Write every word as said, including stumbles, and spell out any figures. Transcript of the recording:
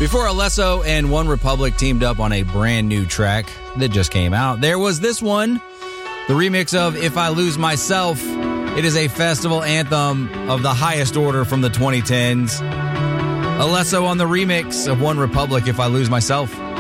Before Alesso and One Republic teamed up on a brand new track that just came out, there was this one, the remix of If I Lose Myself. It is a festival anthem of the highest order from the twenty tens. Alesso on the remix of One Republic, If I Lose Myself.